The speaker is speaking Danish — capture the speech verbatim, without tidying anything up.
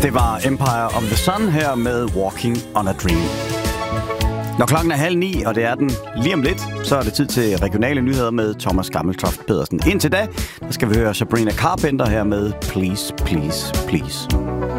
Det var Empire of the Sun her med Walking on a Dream. Når klokken er halv ni, og det er den lige om lidt, så er det tid til regionale nyheder med Thomas Gammeltoft Pedersen. Indtil da, der skal vi høre Sabrina Carpenter her med Please, Please, Please.